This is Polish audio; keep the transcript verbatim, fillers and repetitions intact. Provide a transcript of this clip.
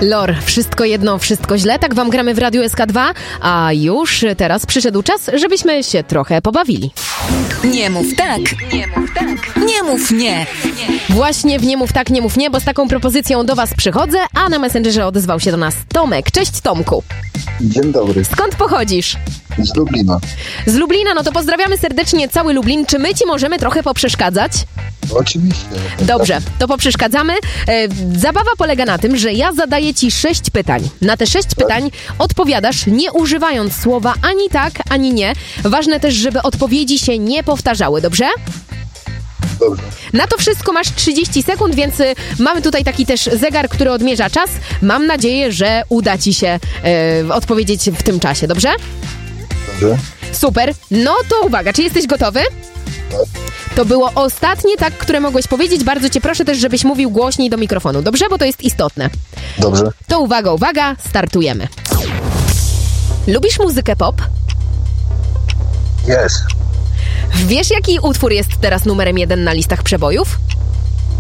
Lor, wszystko jedno, wszystko źle, tak wam gramy w Radiu S K dwa, a już teraz przyszedł czas, żebyśmy się trochę pobawili. Nie mów tak, nie mów tak, nie mów nie. Właśnie w Nie mów tak, nie mów nie, bo z taką propozycją do was przychodzę, a na Messengerze odezwał się do nas Tomek. Cześć Tomku. Dzień dobry. Skąd pochodzisz? Z Lublina. Z Lublina, no to pozdrawiamy serdecznie cały Lublin. Czy my ci możemy trochę poprzeszkadzać? Oczywiście. Dobrze, to poprzeszkadzamy. E, zabawa polega na tym, że ja zadaję ci sześć pytań. Na te sześć pytań odpowiadasz, nie używając słowa ani tak, ani nie. Ważne też, żeby odpowiedzi się nie powtarzały, dobrze? Dobrze. Na to wszystko masz trzydzieści sekund, więc y, mamy tutaj taki też zegar, który odmierza czas. Mam nadzieję, że uda ci się y, odpowiedzieć w tym czasie, dobrze? Dobrze. Super. No to uwaga, czy jesteś gotowy? Tak. To było ostatnie tak, które mogłeś powiedzieć. Bardzo cię proszę też, żebyś mówił głośniej do mikrofonu, dobrze? Bo to jest istotne. Dobrze. To uwaga, uwaga, startujemy. Lubisz muzykę pop? Jest. Wiesz, jaki utwór jest teraz numerem jeden na listach przebojów?